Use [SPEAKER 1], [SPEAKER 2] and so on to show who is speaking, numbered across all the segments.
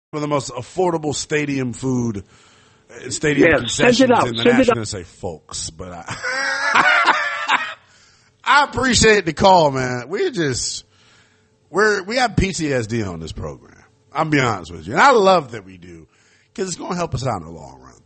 [SPEAKER 1] of the most affordable stadium food, stadium concessions in the nation. I'm going to say folks, but I appreciate the call, man. We have PTSD on this program. I'll be honest with you. And I love that we do because it's going to help us out in the long run.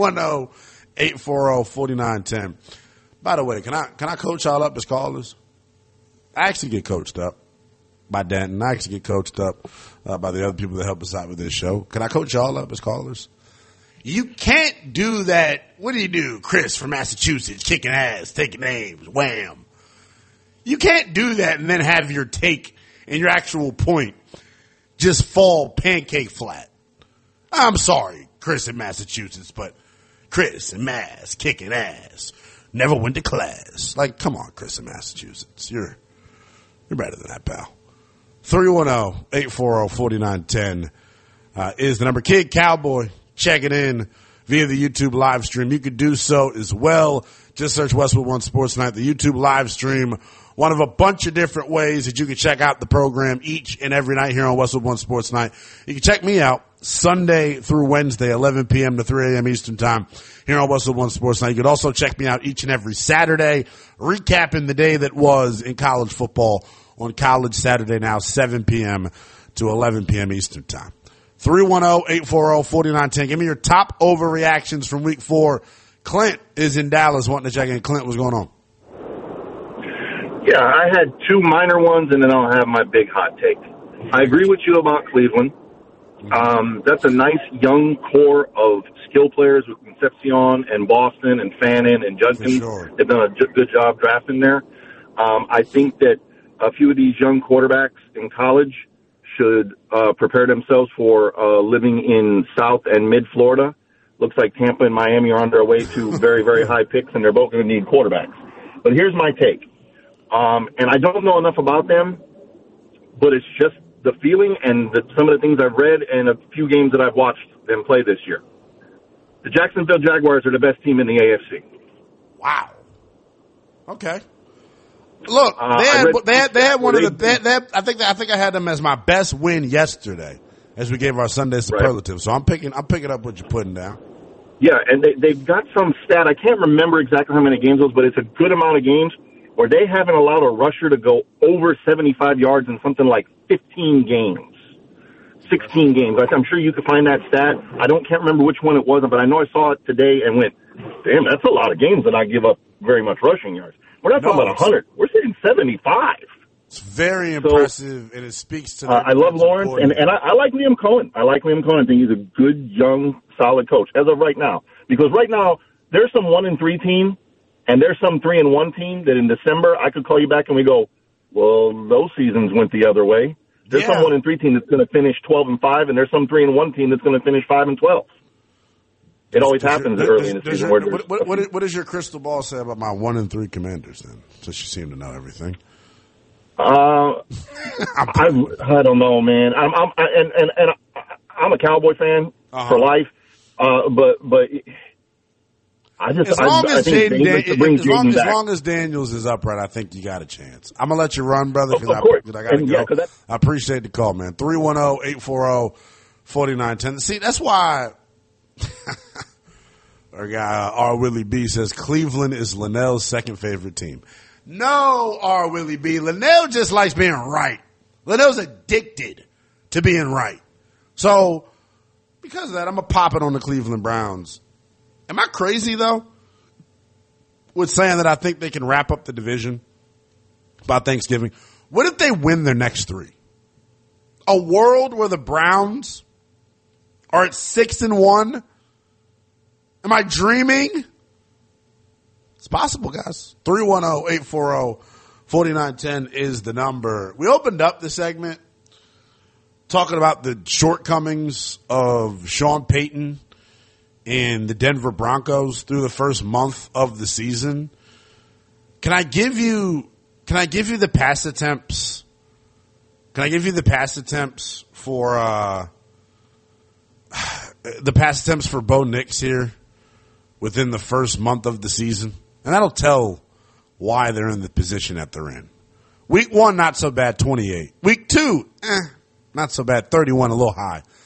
[SPEAKER 1] 310-840-4910. By the way, can I coach y'all up as callers? I actually get coached up by Denton. I actually get coached up by the other people that help us out with this show. Can I coach y'all up as callers? You can't do that. What do? Chris from Massachusetts, kicking ass, taking names, wham. You can't do that and then have your take and your actual point just fall pancake flat. I'm sorry, Chris in Massachusetts, but Chris in Mass, kicking ass, never went to class. Like, come on, Chris in Massachusetts. You're better than that, pal. 310-840-4910 is the number. Kid Cowboy checking in via the YouTube live stream. You could do so as well. Just search Westwood One Sports Night, the YouTube live stream. One of a bunch of different ways that you can check out the program each and every night here on Westwood One Sports Night. You can check me out Sunday through Wednesday, 11 p.m. to 3 a.m. Eastern Time here on Westwood One Sports Night. You could also check me out each and every Saturday, recapping the day that was in college football on College Saturday Now, 7 p.m. to 11 p.m. Eastern Time. 310-840-4910. Give me your top overreactions from week 4. Clint is in Dallas wanting to check in. Clint, what's going on?
[SPEAKER 2] Yeah, I had 2 minor ones, and then I'll have my big hot take. I agree with you about Cleveland. That's a nice young core of skill players with Concepcion and Boston and Fannin and Judkins. Sure. They've done a good job drafting there. I think that a few of these young quarterbacks in college should prepare themselves for living in South and Mid-Florida. Looks like Tampa and Miami are on their way to very, very high picks, and they're both going to need quarterbacks. But here's my take. And I don't know enough about them, but it's just the feeling and some of the things I've read and a few games that I've watched them play this year. The Jacksonville Jaguars are the best team in the AFC.
[SPEAKER 1] Wow. Okay. Look, they had one of the. I think I had them as my best win yesterday, as we gave our Sunday superlative. Right. So I'm picking up what you're putting down.
[SPEAKER 2] Yeah, and they've got some stat. I can't remember exactly how many games it was, but it's a good amount of games where they haven't allowed a rusher to go over 75 yards in something like 15 games, 16 games. I'm sure you could find that stat. Can't remember which one it was, but I know I saw it today and went, damn, that's a lot of games that I give up very much rushing yards. We're not talking about 100. We're saying 75.
[SPEAKER 1] It's very impressive, and it speaks to
[SPEAKER 2] I love Lawrence, and I like Liam Cohen. I think he's a good, young, solid coach as of right now. Because right now, there's some 1-3 team, and there's some 3-1 team that in December I could call you back and we go, well, those seasons went the other way. There's some 1-3 team that's going to finish 12-5, and there's some 3-1 team that's going to finish 5-12. It always happens early in the season.
[SPEAKER 1] What does your crystal ball say about my 1-3 Commanders then? Since you seem to know everything.
[SPEAKER 2] I don't know, man. I'm a Cowboy fan for life, but I just
[SPEAKER 1] as long as Daniels is upright, I think you got a chance. I'm gonna let you run, brother.
[SPEAKER 2] Of course.
[SPEAKER 1] I gotta go. I appreciate the call, man. 310-840-4910. See, that's why. Our guy R. Willie B says Cleveland is Linnell's second favorite team. No, R. Willie B. Linnell just likes being right. Linnell's addicted to being right. So, because of that, I'm going to pop it on the Cleveland Browns. Am I crazy, though, with saying that I think they can wrap up the division by Thanksgiving? What if they win their next 3? A world where the Browns are at 6-1? Am I dreaming? It's possible, guys. 310-840-4910 is the number. We opened up the segment talking about the shortcomings of Sean Payton and the Denver Broncos through the first month of the season. Can I give you the pass attempts? Can I give you the pass attempts for Bo Nix here within the first month of the season? And that'll tell why they're in the position that they're in. Week 1, not so bad, 28. Week 2, not so bad, 31, a little high.